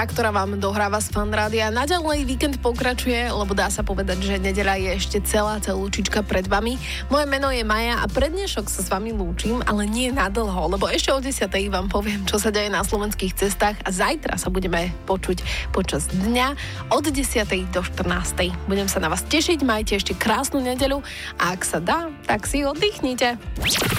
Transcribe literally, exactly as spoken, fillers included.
ktorá vám dohráva z Fan Rádia. Naďalej víkend pokračuje, lebo dá sa povedať, že nedeľa je ešte celá celúčička pred vami. Moje meno je Maja a pre dnešok sa s vami lúčim, ale nie nadlho, lebo ešte o desiatej vám poviem, čo sa deje na slovenských cestách a zajtra sa budeme počuť počas dňa od desiatej do štrnástej. Budem sa na vás tešiť, majte ešte krásnu nedeľu a ak sa dá, tak si oddychnite.